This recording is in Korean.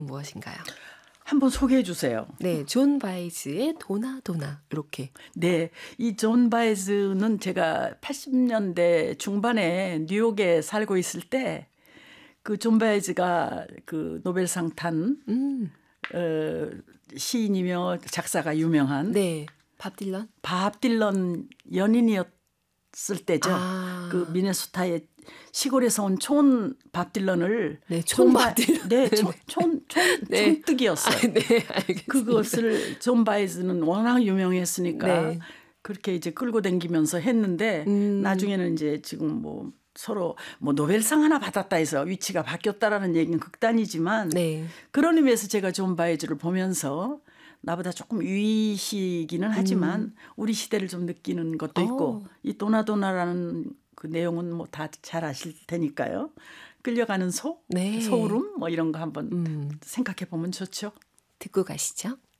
무엇인가요? 한번 소개해 주세요. 네, 존 바이즈의 도나도나 이렇게. 네, 이 존 바이즈는 제가 80년대 중반에 뉴욕에 살고 있을 때 그 존 바이즈가 그 노벨상 탄 시인이며 작사가 유명한 네, 밥 딜런. 밥 딜런 연인이었을 때죠. 아. 그 미네소타의 시골에서 온 촌 밥 딜런을 네, 촌 밥 딜런. 네, 촌뜨기였어요. 아, 네, 알겠습니다. 그것을 존 바이즈는 워낙 유명했으니까 네. 그렇게 이제 끌고 다니면서 했는데 나중에는 이제 지금 뭐 서로 뭐 노벨상 하나 받았다 해서 위치가 바뀌었다라는 얘기는 극단이지만 네. 그런 의미에서 제가 존 바이즈를 보면서 나보다 조금 위시기는 하지만 우리 시대를 좀 느끼는 것도 있고 이 도나도나라는 그 내용은 뭐 다 잘 아실 테니까요. 끌려가는 소, 네. 소울음 뭐 이런 거 한번 생각해 보면 좋죠. 듣고 가시죠.